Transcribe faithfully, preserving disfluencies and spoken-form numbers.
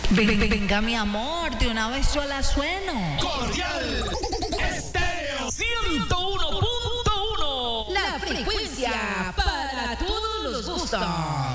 Venga, venga, mi amor, de una vez yo la sueno. Cordial Estéreo ciento uno punto uno. La frecuencia para todos los gustos.